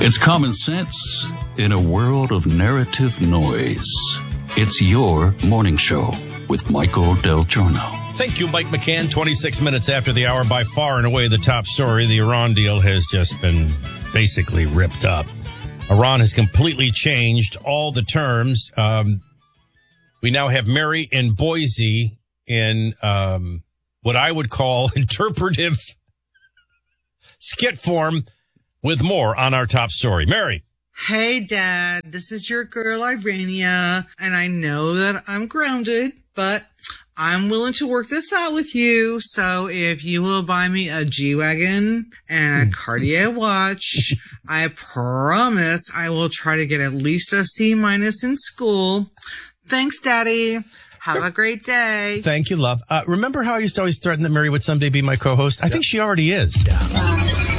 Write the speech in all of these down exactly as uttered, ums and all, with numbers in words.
It's common sense in a world of narrative noise. It's your morning show with Michael Del Giorno. Thank you, Mike McCann. twenty-six minutes after the hour, by far and away the top story. The Iran deal has just been basically ripped up. Iran has completely changed all the terms. Um, we now have Mary in Boise in um, what I would call interpretive skit form with more on our top story. Mary. Hey, Dad, this is your girl, Irania, and I know that I'm grounded, but I'm willing to work this out with you. So if you will buy me a G-Wagon and a Cartier watch, I promise I will try to get at least a C minus in school. Thanks, Daddy. Have a great day. Thank you, love. Uh, remember how I used to always threaten that Mary would someday be my co-host? I yep. think she already is. Yeah.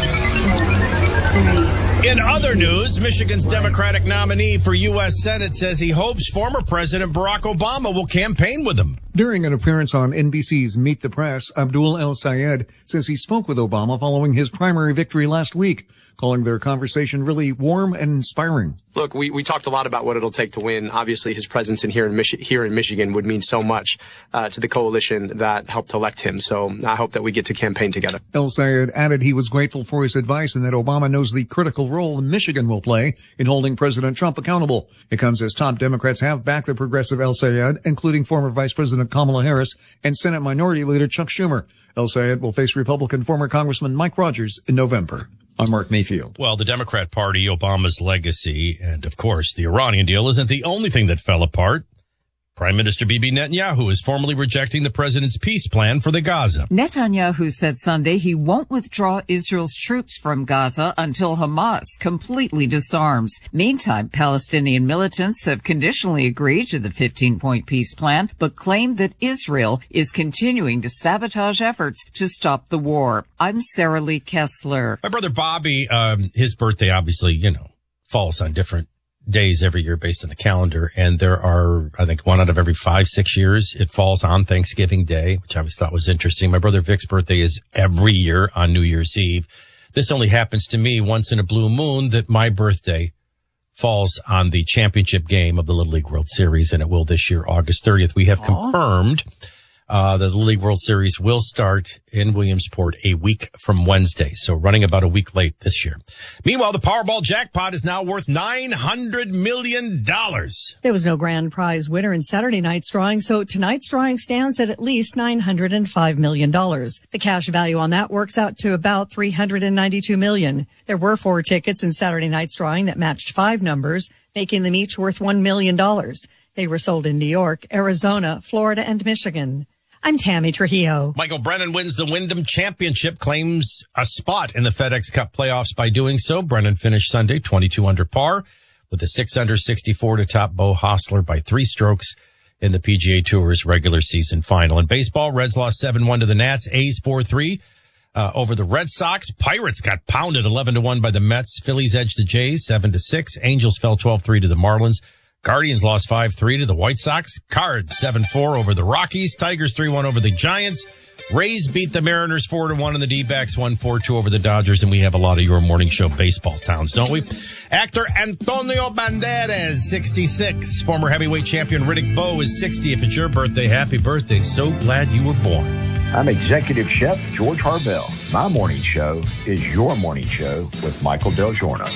In other news, Michigan's Democratic nominee for U S Senate says he hopes former President Barack Obama will campaign with him. During an appearance on N B C's Meet the Press, Abdul El Sayed says he spoke with Obama following his primary victory last week, calling their conversation really warm and inspiring. Look, we, we talked a lot about what it'll take to win. Obviously, his presence in here in Mich- here in Michigan would mean so much uh, to the coalition that helped elect him. So I hope that we get to campaign together. El Sayed added he was grateful for his advice and that Obama knows the critical role Michigan will play in holding President Trump accountable. It comes as top Democrats have backed the progressive El Sayed, including former Vice President Kamala Harris and Senate Minority Leader Chuck Schumer. El Sayed will face Republican former Congressman Mike Rogers in November. I'm Mark Mayfield. Well, the Democrat Party, Obama's legacy, and of course the Iranian deal isn't the only thing that fell apart. Prime Minister Bibi Netanyahu is formally rejecting the president's peace plan for the Gaza. Netanyahu said Sunday he won't withdraw Israel's troops from Gaza until Hamas completely disarms. Meantime, Palestinian militants have conditionally agreed to the fifteen-point peace plan, but claim that Israel is continuing to sabotage efforts to stop the war. I'm Sarah Lee Kessler. My brother Bobby, um, his birthday obviously, you know, falls on different days every year based on the calendar. And there are, I think, one out of every five, six years, it falls on Thanksgiving Day, which I always thought was interesting. My brother Vic's birthday is every year on New Year's Eve. This only happens to me once in a blue moon that my birthday falls on the championship game of the Little League World Series, and it will this year, August thirtieth. We have Aww. confirmed Uh, the Little League World Series will start in Williamsport a week from Wednesday, so running about a week late this year. Meanwhile, the Powerball jackpot is now worth nine hundred million dollars. There was no grand prize winner in Saturday night's drawing, so tonight's drawing stands at at least nine hundred five million dollars. The cash value on that works out to about three hundred ninety-two million dollars. There were four tickets in Saturday night's drawing that matched five numbers, making them each worth one million dollars. They were sold in New York, Arizona, Florida, and Michigan. I'm Tammy Trujillo. Michael Brennan wins the Wyndham Championship, claims a spot in the FedEx Cup playoffs by doing so. Brennan finished Sunday twenty-two under par with a six under sixty-four to top Beau Hossler by three strokes in the P G A Tour's regular season final. In baseball, Reds lost seven one to the Nats, A's four three uh, over the Red Sox. Pirates got pounded eleven to one by the Mets. Phillies edged the Jays seven to six. Angels fell twelve three to the Marlins. Guardians lost five three to the White Sox. Cards seven four over the Rockies. Tigers three one over the Giants. Rays beat the Mariners four to one, and the D-backs won four two over the Dodgers. And we have a lot of your morning show baseball towns, don't we? Actor Antonio Banderas, sixty-six. Former heavyweight champion Riddick Bowe is sixty. If it's your birthday, happy birthday. So glad you were born. I'm Executive Chef George Harbell. My morning show is your morning show with Michael Del Giorno.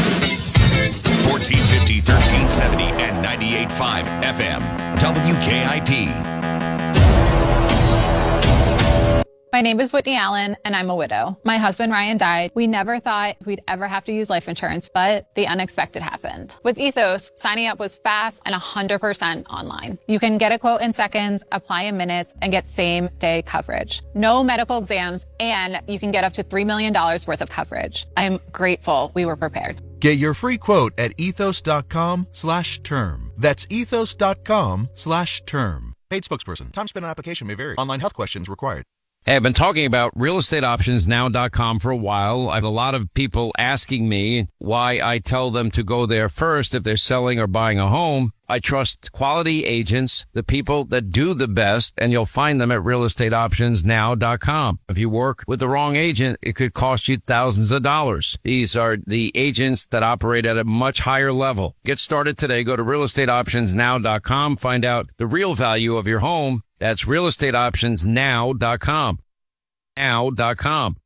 fourteen fifty, thirteen seventy, and ninety-eight point five F M. W K I P. My name is Whitney Allen, and I'm a widow. My husband, Ryan, died. We never thought we'd ever have to use life insurance, but the unexpected happened. With Ethos, signing up was fast and one hundred percent online. You can get a quote in seconds, apply in minutes, and get same-day coverage. No medical exams, and you can get up to three million dollars worth of coverage. I'm grateful we were prepared. Get your free quote at ethos.com slash term. That's ethos.com slash term. Paid spokesperson. Time spent on application may vary. Online health questions required. Hey, I've been talking about real estate options now dot com for a while. I have a lot of people asking me why I tell them to go there first if they're selling or buying a home. I trust quality agents, the people that do the best, and you'll find them at real estate options now dot com. If you work with the wrong agent, it could cost you thousands of dollars. These are the agents that operate at a much higher level. Get started today. Go to real estate options now dot com. Find out the real value of your home. That's real estate options now dot com. now dot com.